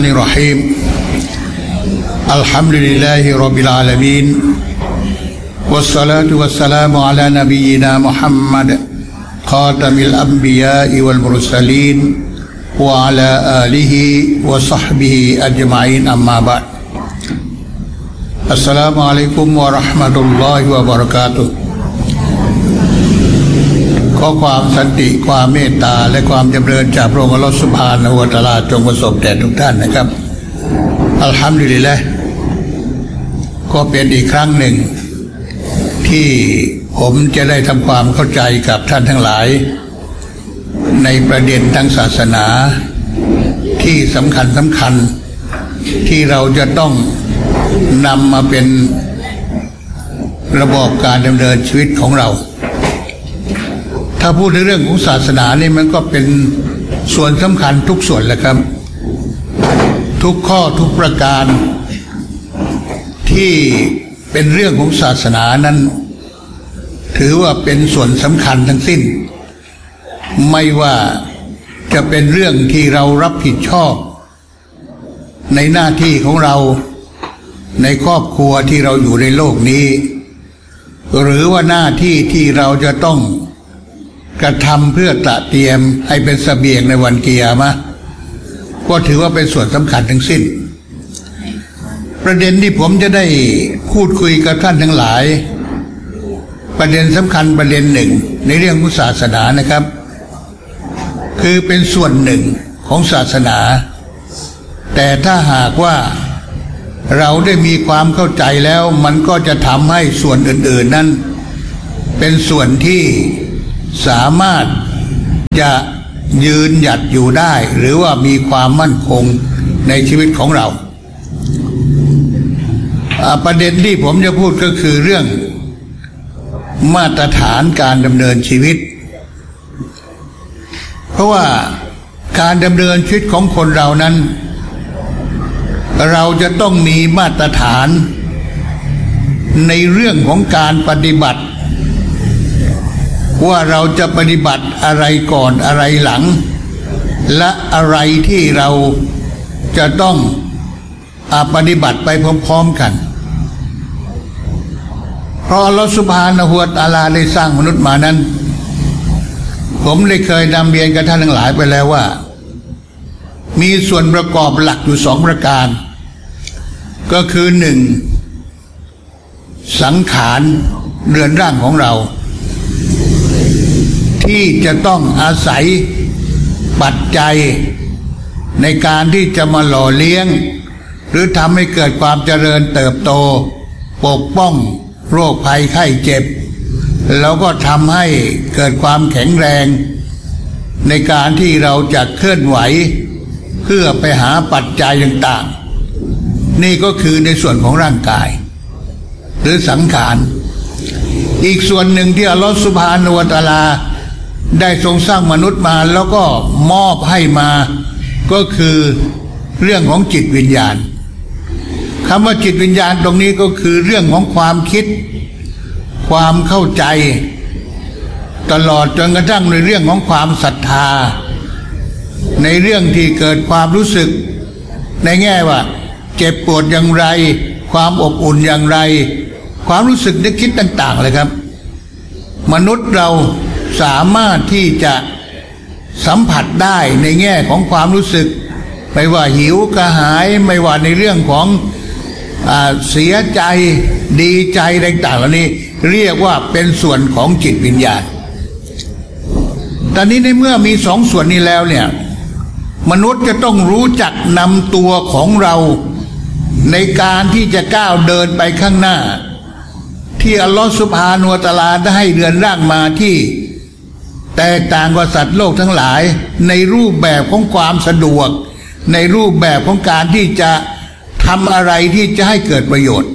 Bismillahirrahmanirrahim. Alhamdulillahirabbil alamin. Wassalatu wassalamu ala nabiyyina Muhammad khatamil anbiya'i wal mursalin wa ala alihi wa sahbihi ajma'in, amma ba'd. Assalamualaikum warahmatullahi wabarakatuh.ขอความสันติความเมตตาและความจำเริญจากพระองค์อัลเลาะห์ซุบฮานะฮูวะตะอาลาจงประสบแด่ทุกท่านนะครับอัลฮัมดุลิลละห์ก็เป็นอีกครั้งหนึ่งที่ผมจะได้ทำความเข้าใจกับท่านทั้งหลายในประเด็นทางศาสนาที่สำคัญที่เราจะต้องนำมาเป็นระบบการดำเนินชีวิตของเราถ้าพูดในเรื่องของศาสนานี่มันก็เป็นส่วนสำคัญทุกส่วนแหละครับทุกข้อทุกประการที่เป็นเรื่องของศาสนานั้นถือว่าเป็นส่วนสำคัญทั้งสิ้นไม่ว่าจะเป็นเรื่องที่เรารับผิดชอบในหน้าที่ของเราในครอบครัวที่เราอยู่ในโลกนี้หรือว่าหน้าที่ที่เราจะต้องกระทำเพื่อตระเตรียมให้เป็นเสบียงในวันกิยามะห์ก็ถือว่าเป็นส่วนสำคัญทั้งสิ้นประเด็นที่ผมจะได้พูดคุยกับท่านทั้งหลายประเด็นสำคัญประเด็นหนึ่งในเรื่องของศาสนานะครับคือเป็นส่วนหนึ่งของศาสนาแต่ถ้าหากว่าเราได้มีความเข้าใจแล้วมันก็จะทำให้ส่วนอื่นๆนั้นเป็นส่วนที่สามารถจะยืนหยัดอยู่ได้หรือว่ามีความมั่นคงในชีวิตของเราประเด็นที่ผมจะพูดก็คือเรื่องมาตรฐานการดำเนินชีวิตเพราะว่าการดำเนินชีวิตของคนเรานั้นเราจะต้องมีมาตรฐานในเรื่องของการปฏิบัติว่าเราจะปฏิบัติอะไรก่อนอะไรหลังและอะไรที่เราจะต้องปฏิบัติไปพร้อมๆกันเพราะอัลเลาะห์ซุบฮานะฮูวะตะอาลาได้สร้างมนุษย์มานั้นผมได้เคยนำเรียนกับท่านทั้งหลายไปแล้วว่ามีส่วนประกอบหลักอยู่สองประการก็คือหนึ่งสังขารเรือนร่างของเราที่จะต้องอาศัยปัจจัยในการที่จะมาหล่อเลี้ยงหรือทำให้เกิดความเจริญเติบโตปกป้องโรคภัยไข้เจ็บแล้วก็ทำให้เกิดความแข็งแรงในการที่เราจะเคลื่อนไหวเพื่อไปหาปัจจัยต่างๆนี่ก็คือในส่วนของร่างกายหรือสังขารอีกส่วนหนึ่งที่อัลลอฮฺซุบฮานะฮูวะตะอาลาได้ทรงสร้างมนุษย์มาแล้วก็มอบให้มาก็คือเรื่องของจิตวิญญาณคำว่าจิตวิญญาณตรงนี้ก็คือเรื่องของความคิดความเข้าใจตลอดจนกระทั่งในเรื่องของความศรัทธาในเรื่องที่เกิดความรู้สึกในแง่ว่าเจ็บปวดอย่างไรความอบอุ่นอย่างไรความรู้สึกนึกคิดต่างๆเลยครับมนุษย์เราสามารถที่จะสัมผัสได้ในแง่ของความรู้สึกไม่ว่าหิวกระหายไม่ว่าในเรื่องของเสียใจดีใจต่างๆเหล่านี้เรียกว่าเป็นส่วนของจิตวิญญาณตอนนี้ในเมื่อมีสองส่วนนี้แล้วเนี่ยมนุษย์จะต้องรู้จักนำตัวของเราในการที่จะก้าวเดินไปข้างหน้าที่อัลลอฮฺซุบฮานะฮูวะตะอาลาได้ให้เรือนร่างมาที่แตกต่างกว่าสัตว์โลกทั้งหลายในรูปแบบของความสะดวกในรูปแบบของการที่จะทำอะไรที่จะให้เกิดประโยชน์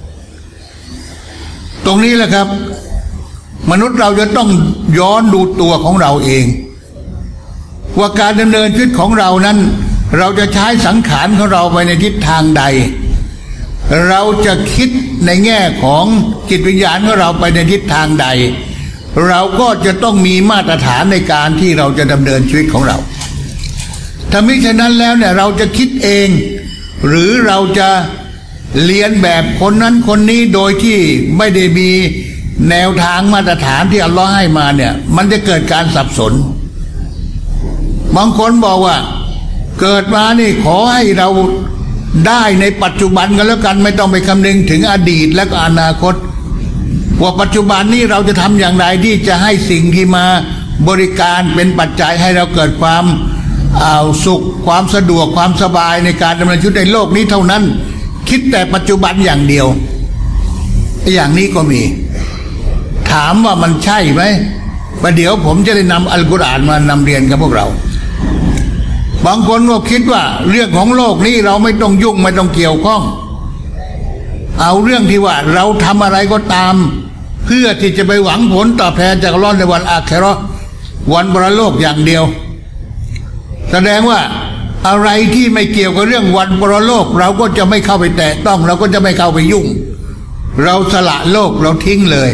ตรงนี้แหละครับมนุษย์เราจะต้องย้อนดูตัวของเราเองว่าการดำเนินชีวิตของเรานั้นเราจะใช้สังขารของเราไปในทิศทางใดเราจะคิดในแง่ของจิตวิญญาณของเราไปในทิศทางใดเราก็จะต้องมีมาตรฐานในการที่เราจะดำเนินชีวิตของเราถ้ามิฉะนั้นแล้วเนี่ยเราจะคิดเองหรือเราจะเรียนแบบคนนั้นคนนี้โดยที่ไม่ได้มีแนวทางมาตรฐานที่อัลลอฮ์ให้มาเนี่ยมันจะเกิดการสับสนบางคนบอกว่าเกิดมานี่ขอให้เราได้ในปัจจุบันกันแล้วกันไม่ต้องไปคำนึงถึงอดีตและก็อนาคตว่าปัจจุบันนี้เราจะทำอย่างไรที่จะให้สิ่งที่มาบริการเป็นปัจจัยให้เราเกิดความสุขความสะดวกความสบายในการดำเนินชีวิตในโลกนี้เท่านั้นคิดแต่ปัจจุบันอย่างเดียวอย่างนี้ก็มีถามว่ามันใช่ไหมประเดี๋ยวผมจะได้นำอัลกุรอานมานำเรียนกับพวกเราบางคนก็คิดว่าเรื่องของโลกนี้เราไม่ต้องยุ่งไม่ต้องเกี่ยวข้องเอาเรื่องที่ว่าเราทำอะไรก็ตามเพื่อที่จะไปหวังผลตอบแทนจากอัลเลาะห์ในวันอาคิเราะห์วันปรโลกอย่างเดียวแสดงว่าอะไรที่ไม่เกี่ยวกับเรื่องวันปรโลกเราก็จะไม่เข้าไปแตะต้องเราก็จะไม่เข้าไปยุ่งเราสละโลกเราทิ้งเลย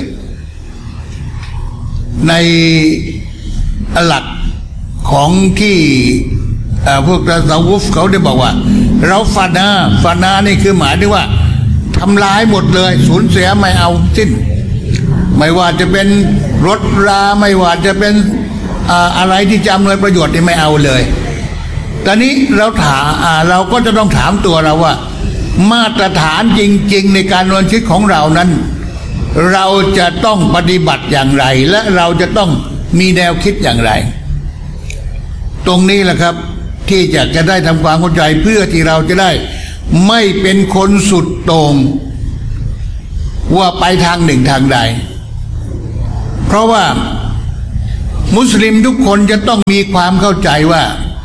ในหลักของที่พวกตะซาวุฟเขาได้บอกว่าเราฟานานี่คือหมายถึงว่าทำลายหมดเลยสูญเสียไม่เอาสิ้นไม่ว่าจะเป็นรถราไม่ว่าจะเป็นอะไรที่จะอำนวยประโยชน์นี่ไม่เอาเลยตอนนี้เราก็จะต้องถามตัวเราว่ามาตรฐานจริงๆในการดำเนินชีวิตของเรานั้นเราจะต้องปฏิบัติอย่างไรและเราจะต้องมีแนวคิดอย่างไรตรงนี้แหละครับที่จะได้ทำความเข้าใจเพื่อที่เราจะได้ไม่เป็นคนสุดโต่งว่าไปทางหนึ่งทางใดเพราะว่ามุสลิมทุกคนจะต้องมีความเข้าใจว่า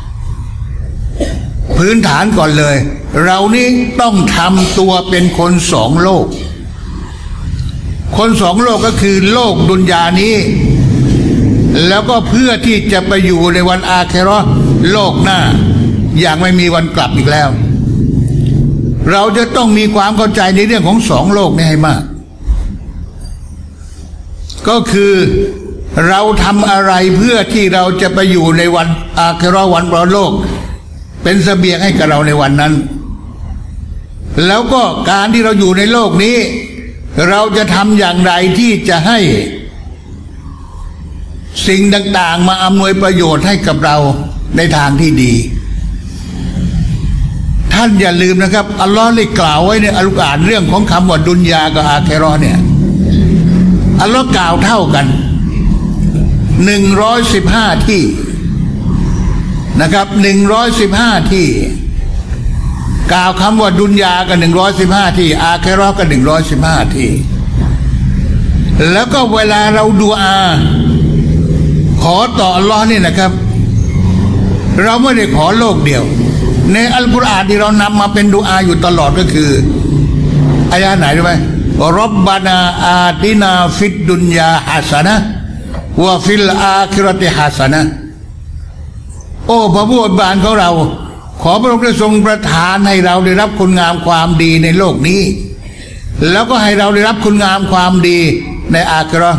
พื้นฐานก่อนเลยเรานี่ต้องทำตัวเป็นคนสองโลกคนสองโลกก็คือโลกดุนยานี้แล้วก็เพื่อที่จะไปอยู่ในวันอาคิเราะห์โลกหน้าอย่างไม่มีวันกลับอีกแล้วเราจะต้องมีความเข้าใจในเรื่องของสองโลกนี้ให้มากก็คือเราทำอะไรเพื่อที่เราจะไปอยู่ในวันอาคิเราะห์วันปรโลกเป็นเสบียงให้กับเราในวันนั้นแล้วก็การที่เราอยู่ในโลกนี้เราจะทำอย่างไรที่จะให้สิ่งต่างๆมาอำนวยประโยชน์ให้กับเราในทางที่ดีท่านอย่าลืมนะครับอัลลอฮ์ได้กล่าวไว้ในอัลกุรอานเรื่องของคำว่าดุนยากับอาคิเราะห์เนี่ยอัลลอฮ์กล่าวเท่ากัน115ที่นะครับ115ที่กล่าวคำว่าดุนยากัน115ที่อาคิเราะห์กัน115ที่แล้วก็เวลาเราดุอาขอต่ออัลลอฮ์นี่นะครับเราไม่ได้ขอโลกเดียวในอัลกุรอานที่เรานำมาเป็นดุอาอยู่ตลอดก็คืออายะห์ไหนรู้ไหมร็อบบานาอาตินาฟิดดุนยาฮะซะนะฮ์วะฟิลอาคิเราะติฮะซะนะฮ์โอ้พระผู้อวยบานของเราขอพระองค์ได้ทรงประทานให้เราได้รับคุณงามความดีในโลกนี้แล้วก็ให้เราได้รับคุณงามความดีในอาคิเราะห์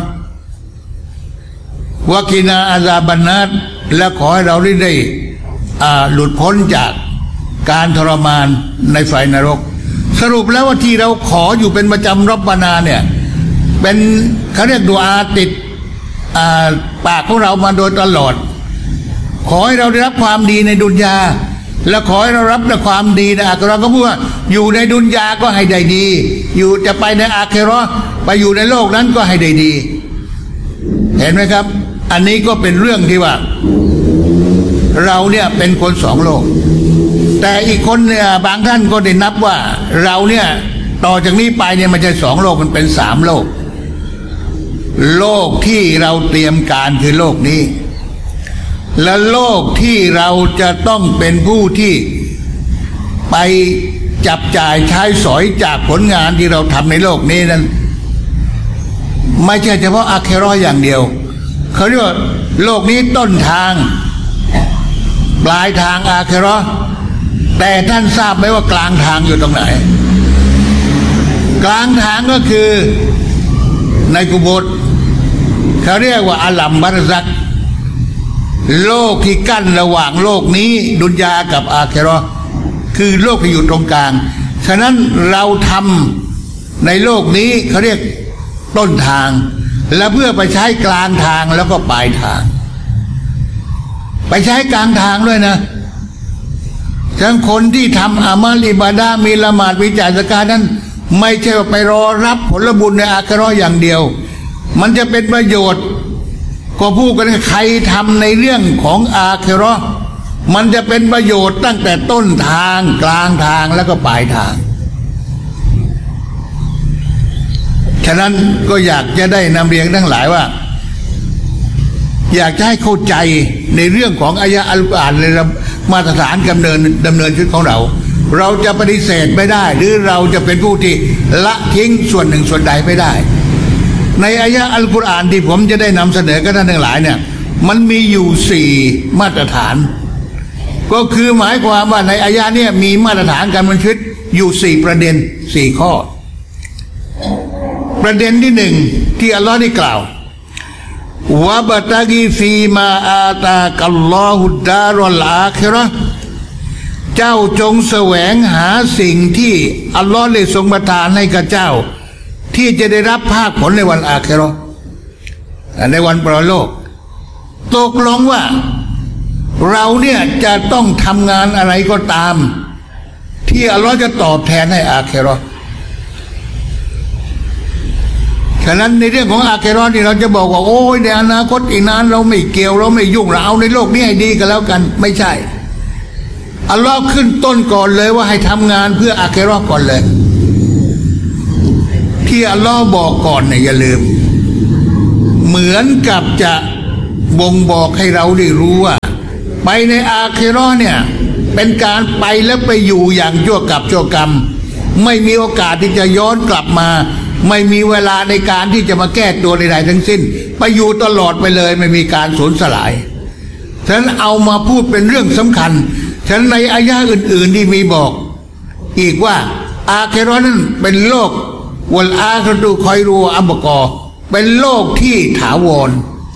วะกินาอาซาบันนารและขอให้เราได้หลุดพ้นจากการทรมานในไฟนรกสรุปแล้วว่าที่เราขออยู่เป็นประจำร็อบบานาเนี่ยเป็นเขาเรียกดุอาติดปากของเรามาโดยตลอดขอให้เราได้รับความดีในดุนยาและขอให้เรารับในความดีในอาคิเราะห์ก็พูดว่าอยู่ในดุนยาก็ให้ได้ดีอยู่จะไปในอาคิเราะห์ไปอยู่ในโลกนั้นก็ให้ได้ดีเห็นไหมครับอันนี้ก็เป็นเรื่องที่ว่าเราเนี่ยเป็นคนสองโลกแต่อีกคนเนี่ยบางท่านก็ได้นับว่าเราเนี่ยต่อจากนี้ไปเนี่ยมันจะสองโลกมันเป็นสามโลกโลกที่เราเตรียมการคือโลกนี้และโลกที่เราจะต้องเป็นผู้ที่ไปจับจ่ายใช้สอยจากผลงานที่เราทำในโลกนี้นั้นไม่ใช่เฉพาะอาคิเราะห์อย่างเดียวเขาเรียกว่าโลกนี้ต้นทางปลายทางอาคิเราะห์แต่ท่านทราบไหมว่ากลางทางอยู่ตรงไหนกลางทางก็คือในกุโบร์เขาเรียกว่าอาลัมบารซักโลกที่กั้นระหว่างโลกนี้ดุนยากับอาคิเราะห์คือโลกที่อยู่ตรงกลางฉะนั้นเราทำในโลกนี้เขาเรียกต้นทางและเพื่อไปใช้กลางทางแล้วก็ปลายทางไปใช้กลางทางด้วยนะฉะนั้นคนที่ทำอามัลอิบาดะห์มีละหมาดมีจ่ายซะกาตนั้นไม่ใช่ว่าไปรอรับผลบุญในอาคิเราะห์อย่างเดียวมันจะเป็นประโยชน์ก็พูดกันใครทำในเรื่องของอาคิเราะห์มันจะเป็นประโยชน์ตั้งแต่ต้นทางกลางทางแล้วก็ปลายทางฉะนั้นก็อยากจะได้นำเรียนทั้งหลายว่าอยากจะให้เข้าใจในเรื่องของอายะห์อัลกุรอานในมาตรฐานดำเนินชีวิตของเราจะปฏิเสธไม่ได้หรือเราจะเป็นผู้ที่ละทิ้งส่วนหนึ่งส่วนใดไม่ได้ในอายะห์อัลกุรอานที่ผมจะได้นำเสนอกับท่านทั้งหลายเนี่ยมันมีอยู่4มาตรฐานก็คือหมายความว่าในอายะห์เนี่ยมีมาตรฐานการดำเนินชีวิตอยู่4ประเด็น4ข้อประเด็นที่1ที่อัลลอฮ์ได้กล่าววะบะตะกีฟีมาอาตากัลลอฮุดดารุลอาคิเราะห์เจ้าจงแสวงหาสิ่งที่อัลลอฮ์ได้ทรงประทานให้กับเจ้าที่จะได้รับภาคผลในวันอาคิเราะห์ในวันปรโลกตกลงว่าเราเนี่ยจะต้องทำงานอะไรก็ตามที่อัลลอฮ์จะตอบแทนให้อาคิเราะห์ฉะนั้นในเรื่องของอาคิเราะห์นี่เราจะบอกว่าโอ้ยในอนาคตอีกนานเราไม่เกี่ยวเราไม่ยุ่งเราเอาในโลกนี้ให้ดีกันแล้วกันไม่ใช่อัลลอฮ์ขึ้นต้นก่อนเลยว่าให้ทำงานเพื่ออาคิเราะห์ก่อนเลยที่อัลลอฮ์บอกก่อนเนี่ยอย่าลืมเหมือนกับจะบ่งบอกให้เราได้รู้ว่าไปในอาคิเราะห์เนี่ยเป็นการไปแล้วไปอยู่อย่างชั่วกับชั่วกรรมไม่มีโอกาสที่จะย้อนกลับมาไม่มีเวลาในการที่จะมาแก้ตัวใดๆทั้งสิ้นไปอยู่ตลอดไปเลยไม่มีการสูญสลายฉะนั้นเอามาพูดเป็นเรื่องสำคัญฉะนั้นในอายะห์อื่นๆที่มีบอกอีกว่าอาคิเราะห์นั้นเป็นโลกวัลอาคิเราะตุคอยรูอับกอเป็นโลกที่ถาวร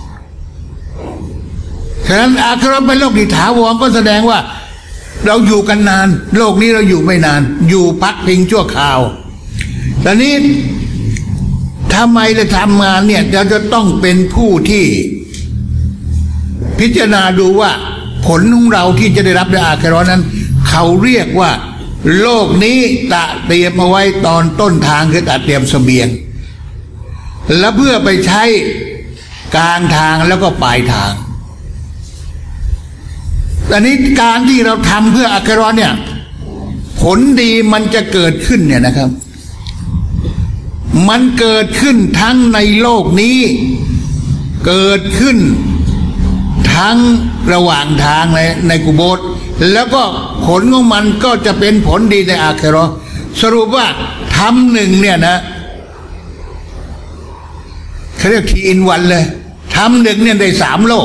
ฉะนั้นอาคิเราะห์เป็นโลกที่ถาวรก็แสดงว่าเราอยู่กันนานโลกนี้เราอยู่ไม่นานอยู่พักพิงชั่วคราวแต่นี้ทำไมจะทำงานเนี่ยเราจะต้องเป็นผู้ที่พิจารณาดูว่าผลของเราที่จะได้รับในอาคิเราะห์นั้นเขาเรียกว่าโลกนี้ตะเตรียมเอาไว้ตอนต้นทางคือตะเตรียมเสบียงและเพื่อไปใช้กลางทางแล้วก็ปลายทางแต่นี้การที่เราทำเพื่ออาคิเราะห์เนี่ยผลดีมันจะเกิดขึ้นเนี่ยนะครับมันเกิดขึ้นทั้งในโลกนี้เกิดขึ้นทั้งระหว่างทางในกุโบร์แล้วก็ผลของมันก็จะเป็นผลดีในอาคิเราะห์สรุปว่าทำหนึ่งเนี่ยนะเขาเรียกทีอินวันเลยทำหนึ่งเนี่ยได้3โลก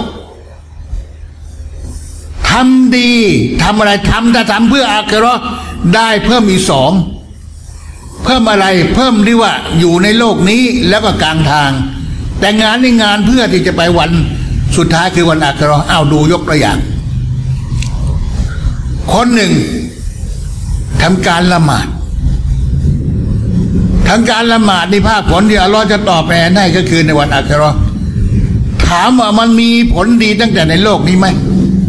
ทำดีทำอะไรถ้าทำเพื่ออาคิเราะห์ได้เพิ่มอีก2เพิ่มอะไรเพิ่มที่ว่าอยู่ในโลกนี้แล้วก็กลางทางแต่งานในงานเพื่อที่จะไปวันสุดท้ายคือวันอาคิเราะห์เอาดูยกตัวอย่างคนหนึ่งทำการละหมาดนี่ภาคผลที่อัลลอฮ์จะตอบแทนให้ก็คือในวันอาคิเราะห์ถามว่ามันมีผลดีตั้งแต่ในโลกนี้ไหม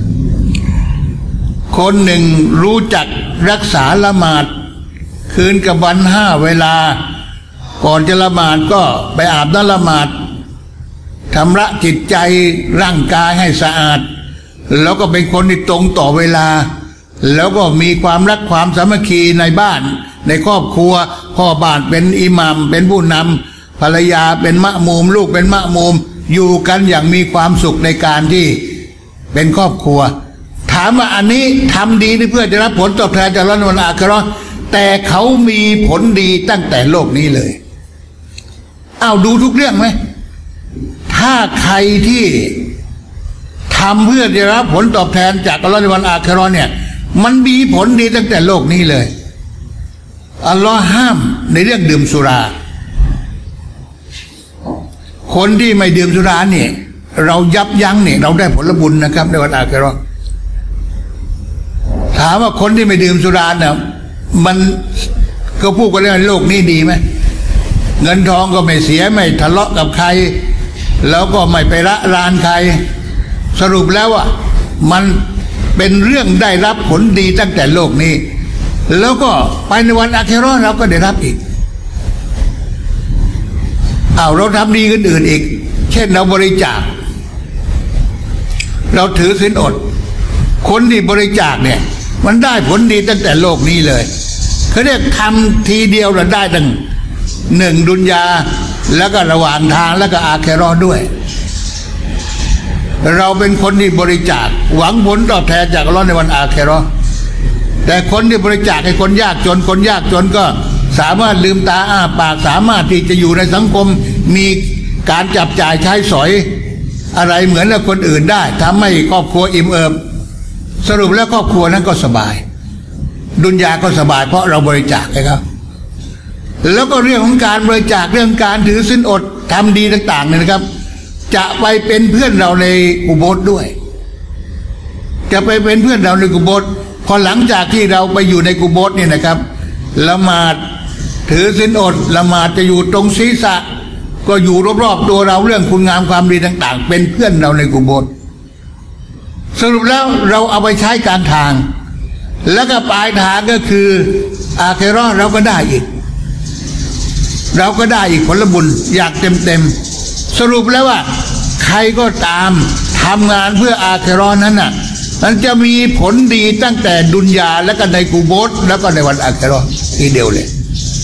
คนหนึ่งรู้จักรักษาละหมาดคืนกับวัน5เวลาก่อนจะละหมาดก็ไปอาบน้ำละหมาดชำระจิตใจร่างกายให้สะอาดแล้วก็เป็นคนที่ตรงต่อเวลาแล้วก็มีความรักความสามัคคีในบ้านในครอบครัวพ่อบ้านเป็นอิหมัมเป็นผู้นำภรรยาเป็นมะมูมลูกเป็นมะมูมอยู่กันอย่างมีความสุขในการที่เป็นครอบครัวถามว่าอันนี้ทำดีเพื่อจะรับผลตอบแทนจากอัลเลาะห์วันอาคิเราะห์แต่เขามีผลดีตั้งแต่โลกนี้เลยเอาดูทุกเรื่องไหมถ้าใครที่ทำเพื่อจะรับผลตอบแทนจากอัลเลาะห์ในวันอาคิเราะห์เนี่ยมันมีผลดีตั้งแต่โลกนี้เลยอัลลอฮ์ห้ามในเรื่องดื่มสุราคนที่ไม่ดื่มสุราเนี่ยเรายับยั้งเนี่ยเราได้ผลบุญนะครับในวันอาคิเราะห์ถามว่าคนที่ไม่ดื่มสุราเนี่ยมันก็พูดกันเรื่องโลกนี้ดีไหมเงินทองก็ไม่เสียไม่ทะเลาะกับใครแล้วก็ไม่ไปละลานใครสรุปแล้วว่ามันเป็นเรื่องได้รับผลดีตั้งแต่โลกนี้แล้วก็ไปในวันอาคิเราะห์เราก็ได้รับอีกเราทำดีอื่นๆอีกเช่นเราบริจาคเราถือศีลอดคนที่บริจาคเนี่ยมันได้ผลดีตั้งแต่โลกนี้เลยเขาเรียกทำทีเดียวเราได้ตั้ง1ดุนยาแล้วก็ระหว่างทางแล้วก็อาคิเราะห์ด้วยเราเป็นคนที่บริจาคหวังผลตอบแทนจากอัลเลาะห์ในวันอาคิเราะห์แต่คนที่บริจาคให้คนยากจนคนยากจนก็สามารถลืมตาอ้าปากสามารถที่จะอยู่ในสังคมมีการจับจ่ายใช้สอยอะไรเหมือนกับคนอื่นได้ทำให้ครอบครัวอิ่มเอิบสรุปแล้วครอบครัวนั้นก็สบายดุนยาก็สบายเพราะเราบริจาคให้เขาแล้วก็เรื่องของการบริจาคเรื่องการถือศีลอดทำดีต่างๆเนี่ยนะครับจะไปเป็นเพื่อนเราในกุโบร์ด้วยจะไปเป็นเพื่อนเราในกุโบร์พอหลังจากที่เราไปอยู่ในกุโบร์เนี่ยนะครับละหมาดถือศีลอดละหมาดจะอยู่ตรงศีรษะก็อยู่รอบๆตัวเราเรื่องคุณงามความดีต่างๆเป็นเพื่อนเราในกุโบร์สรุปแล้วเราเอาไปใช้กลางทางแล้วก็ปลายทางก็คืออาคิเราะห์เราก็ได้อีกผลบุญอยากเต็มสรุปแล้วว่าใครก็ตามทำงานเพื่ออาคิเราะห์นั้นน่ะมันจะมีผลดีตั้งแต่ดุนยาแล้วก็ในกุโบร์แล้วก็ในวันอาคิเราะห์ทีเดียวเลย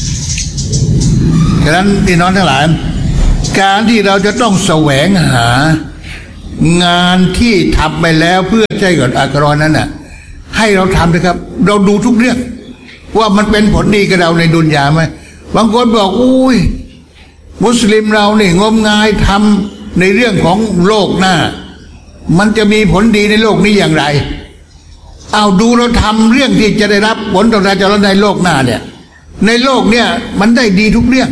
ฉะนั้นพี่น้องทั้งหลายการที่เราจะต้องแสวงหางานที่ทำไปแล้วเพื่อใช้กับอาคิเราะห์นั้นน่ะให้เราทำนะครับเราดูทุกเรื่องว่ามันเป็นผลดีกับเราในดุนยาไหมบางคนบอกอุ้ยมุสลิมเรานี่งมงายทำในเรื่องของโลกหน้ามันจะมีผลดีในโลกนี้อย่างไรเอาดูเราทำเรื่องที่จะได้รับผลตอบแทนจากเราในโลกหน้าเนี่ยในโลกเนี่ยมันได้ดีทุกเรื่อง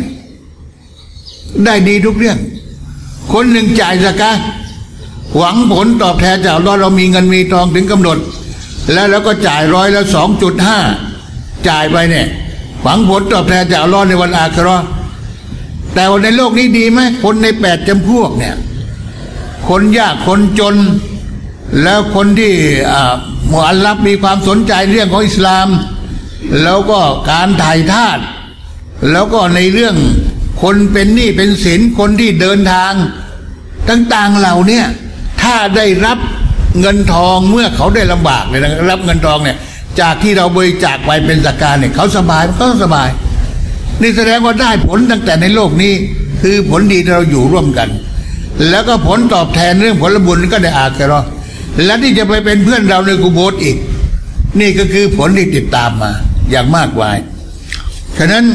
คนหนึ่งจ่ายซะกะห์หวังผลตอบแทนจากเรามีเงินมีทองถึงกำหนดแล้วเราก็จ่าย2.5จ่ายไปเนี่ยหวังผลตอบแทนจากอัลเลาะห์ในวันอาคิเราะห์แต่ว่าในโลกนี้ดีไหมคนใน8จำพวกเนี่ยคนยากคนจนแล้วคนที่มุอัลลัฟมีความสนใจเรื่องของอิสลามแล้วก็การถ่ายทาสแล้วก็ในเรื่องคนเป็นหนี้เป็นสินคนที่เดินทางต่างๆเหล่านี้ถ้าได้รับเงินทองเมื่อเขาได้ลำบากเลยนะรับเงินทองเนี่ยจากที่เราบริจาคไปเป็นซะกาตเนี่ยเขาสบายนี่แสดงว่าได้ผลตั้งแต่ในโลกนี้คือผลดีที่เราอยู่ร่วมกันแล้วก็ผลตอบแทนเรื่องผลบุญก็ได้อาคิเราะห์และที่จะไปเป็นเพื่อนเราในกุโบร์อีกนี่ก็คือผลที่ติดตามมาอย่างมากมายฉะนั้น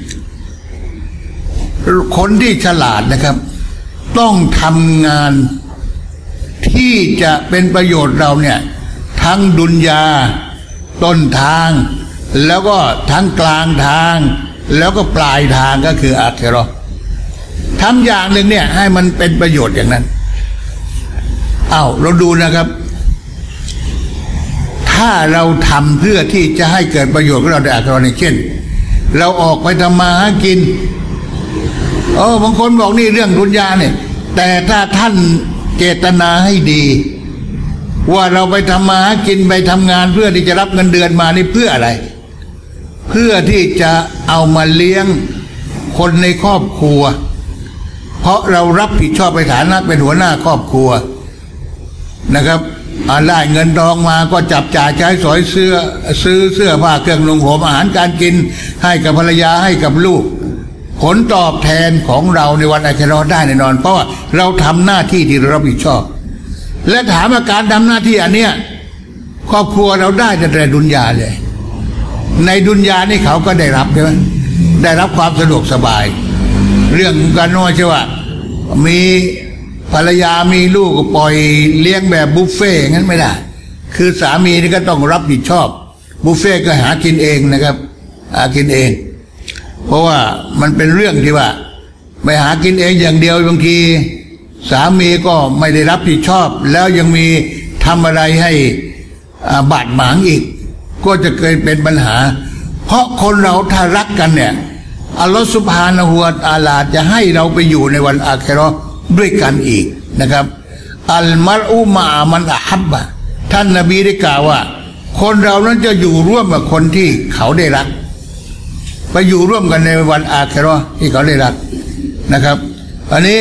คนที่ฉลาดนะครับต้องทำงานที่จะเป็นประโยชน์เราเนี่ยทั้งดุนยาต้นทางแล้วก็ทั้งกลางทางแล้วก็ปลายทางก็คืออาคิเราะห์ทำอย่างหนึ่งเนี่ยให้มันเป็นประโยชน์อย่างนั้นเราดูนะครับถ้าเราทำเพื่อที่จะให้เกิดประโยชน์กับเราในอาคิเราะห์เนี่ยเช่นเราออกไปทำมาหากินบางคนบอกนี่เรื่องดุนยาเนี่ยแต่ถ้าท่านเจตนาให้ดีว่าเราไปทำมาหากินไปทำงานเพื่อที่จะรับเงินเดือนมานี่เพื่ออะไรเพื่อที่จะเอามาเลี้ยงคนในครอบครัวเพราะเรารับผิดชอบในฐานะเป็นหัวหน้าครอบครัวนะครับได้เงินทองมาก็จับจ่ายใช้สอยซื้อเสื้อผ้าเครื่องนุ่งห่มอาหารการกินให้กับภรรยาให้กับลูกผลตอบแทนของเราในวันอาคิเราะห์ได้แน่นอนเพราะว่าเราทำหน้าที่ที่เรารับผิดชอบและถามว่าการทำหน้าที่อันเนี้ยครอบครัวเราได้แต่ดุนยาเลยในดุนยานี่เขาก็ได้รับใช่ไหมได้รับความสะดวกสบายเรื่องการนอนใช่ว่ามีภรรยามีลูกก็ปล่อยเลี้ยงแบบบุฟเฟ่งั้นไม่ได้คือสามีนี่ก็ต้องรับผิดชอบบุฟเฟ่ก็หากินเองนะครับหากินเองเพราะว่ามันเป็นเรื่องที่ว่าไปหากินเองอย่างเดียวบางทีสามีก็ไม่ได้รับผิดชอบแล้วยังมีทำอะไรให้บาดหมางอีกก็จะเกิดเป็นปัญหาเพราะคนเราถ้ารักกันเนี่ยอัลลอฮฺซุบฮานะฮูวะตะอาลาจะให้เราไปอยู่ในวันอาคิเราะห์ด้วยกันอีกนะครับอัลมัรอูมะมันอะฮับบะท่านนบีได้กล่าวว่าคนเรานั้นจะอยู่ร่วมกับคนที่เขาได้รักไปอยู่ร่วมกันในวันอาคิเราะห์ที่เขาได้รักนะครับอันนี้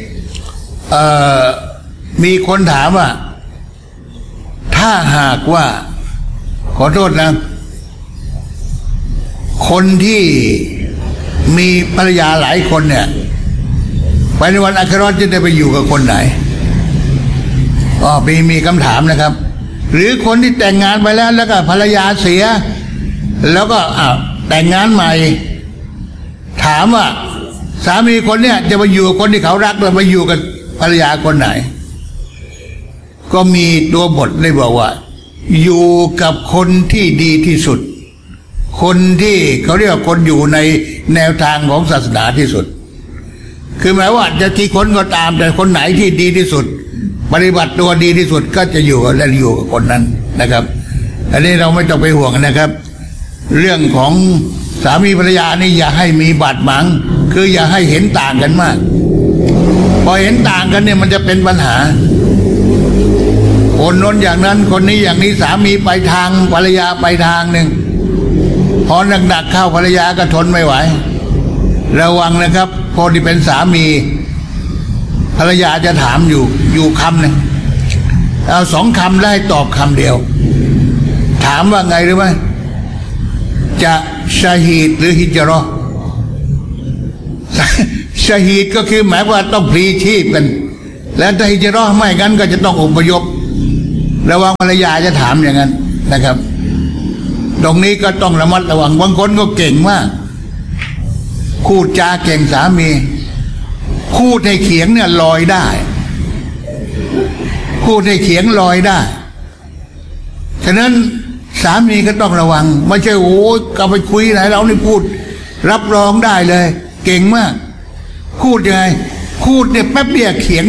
มีคนถามว่าถ้าหากว่าขอโทษนะคนที่มีภรรยาหลายคนเนี่ยไปในวันอาคิเราะห์จะได้ไปอยู่กับคนไหนมีคำถามนะครับหรือคนที่แต่งงานไปแล้วก็ภรรยาเสียแล้วก็แต่งงานใหม่ถามว่าสามีคนเนี้ยจะไปอยู่กับคนที่เขารักหรือไปอยู่กับภรรยาคนไหนก็มีตัวบทได้บอกว่าอยู่กับคนที่ดีที่สุดคนที่เขาเรียกว่าคนอยู่ในแนวทางของศาสนาที่สุดคือหมายว่าจะกี่คนก็ตามแต่คนไหนที่ดีที่สุดปฏิบัติตัวดีที่สุดก็จะอยู่และอยู่กับคนนั้นนะครับอันนี้เราไม่ต้องไปห่วงนะครับเรื่องของสามีภรรยานี่อย่าให้มีบาดหมางคืออย่าให้เห็นต่างกันมากพอเห็นต่างกันเนี่ยมันจะเป็นปัญหาคนโน้นอย่างนั้นคนนี้อย่างนี้สามีไปทางภรรยาไปทางหนึ่งพอหนักๆเข้าภรรยาก็ทนไม่ไหวระวังนะครับพอที่เป็นสามีภรรยาจะถามอยู่คำหนึ่งเอาสองคำแล้วให้ตอบคำเดียวถามว่าไงรู้ไหมจะชะฮีดหรือฮิจเราะห์ชะฮีดก็คือหมายว่าต้องพลีชีพกันแล้วถ้าฮิจเราะห์ไม่งั้นก็จะต้องอพยพระวังภรรยาจะถามอย่างนั้นนะครับตรงนี้ก็ต้องระมัดระวังบางคนก็เก่งมากพูดจาเก่งสามีพูดให้เขียงเนี่ยลอยได้พูดให้เขียงลอยได้ฉะนั้นสามีก็ต้องระวังไม่ใช่โอ้ก็ไปคุยไหนเรานี่พูดรับรองได้เลยเก่งมากพูดยังไงพูดเนี่ยแป๊บเดียวเขียง